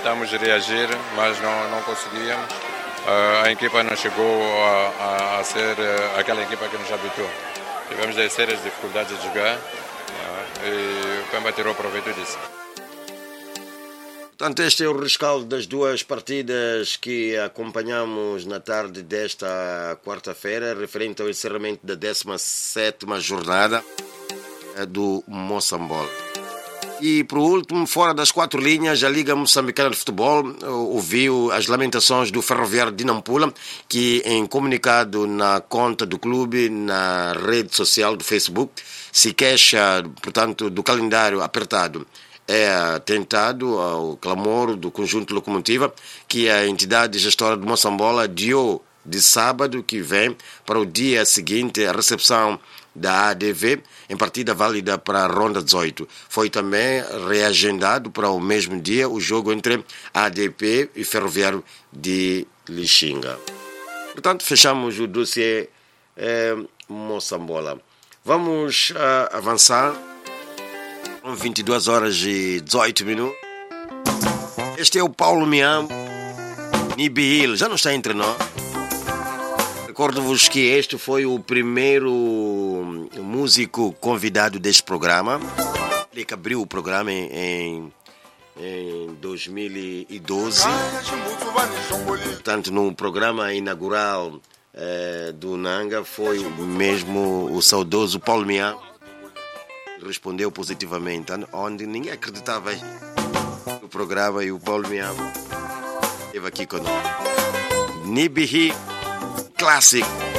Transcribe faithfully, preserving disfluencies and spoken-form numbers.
tentamos reagir, mas não, não conseguíamos. Uh, a equipa não chegou a, a, a ser uh, aquela equipa que nos habituou. Tivemos de sérias dificuldades de jogar uh, e o Pemba tirou proveito disso. Portanto, este é o rescaldo das duas partidas que acompanhamos na tarde desta quarta-feira, referente ao encerramento da décima sétima jornada do Moçambola. E, por último, fora das quatro linhas, a Liga Moçambicana de Futebol ouviu as lamentações do Ferroviário de Nampula, que, em comunicado na conta do clube, na rede social do Facebook, se queixa, portanto, do calendário apertado. É atentado ao clamor do conjunto Locomotiva, que a entidade gestora de Moçambola adiou de sábado que vem para o dia seguinte a recepção da A D V em partida válida para a Ronda dezoito. Foi também reagendado para o mesmo dia o jogo entre A D P e Ferroviário de Lixinga. Portanto, fechamos o dossiê eh, Moçambola. Vamos uh, avançar. vinte e duas horas e dezoito minutos. Este é o Paulo Miam Nibihil, já não está entre nós. Recordo-vos que este foi o primeiro músico convidado deste programa. Ele que abriu o programa em, em dois mil e doze. Portanto, no programa inaugural eh, do Nanga foi mesmo o saudoso Paulo Miam. Respondeu positivamente, onde ninguém acreditava no programa, e o Paulo Miam esteve aqui conosco. Nibihi Classic.